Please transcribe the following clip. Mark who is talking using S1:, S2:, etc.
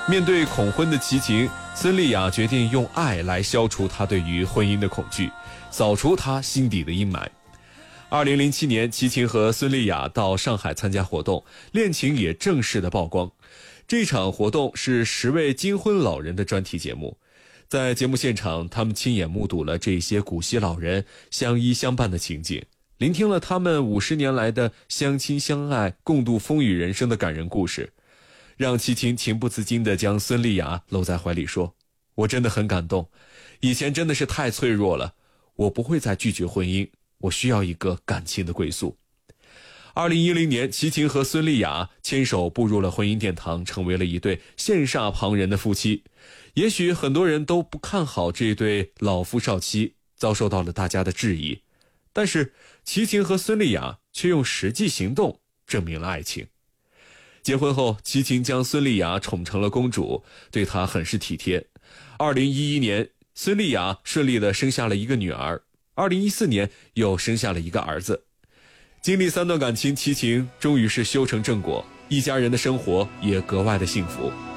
S1: 面对恐婚的齐秦，孙丽雅决定用爱来消除她对于婚姻的恐惧，扫除她心底的阴霾。2007年，齐秦和孙丽雅到上海参加活动，恋情也正式的曝光。这场活动是10位金婚老人的专题节目，在节目现场，他们亲眼目睹了这些古稀老人相依相伴的情景，聆听了他们50年来的相亲相爱、共度风雨人生的感人故事，让齐秦情不自禁地将孙丽雅搂在怀里说：“我真的很感动，以前真的是太脆弱了，我不会再拒绝婚姻，我需要一个感情的归宿。”2010年，齐秦和孙丽雅牵手步入了婚姻殿堂，成为了一对羡煞旁人的夫妻。也许很多人都不看好这对老夫少妻，遭受到了大家的质疑，但是齐秦和孙丽雅却用实际行动证明了爱情。结婚后，齐秦将孙丽雅宠成了公主，对她很是体贴。2011年，孙丽雅顺利地生下了一个女儿，2014年又生下了一个儿子。经历3段感情，齐秦终于是修成正果，一家人的生活也格外的幸福。